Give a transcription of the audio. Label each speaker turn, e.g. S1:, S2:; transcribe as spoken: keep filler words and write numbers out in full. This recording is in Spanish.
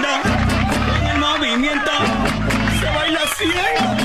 S1: banda, con el movimiento, se baila así, ¿eh?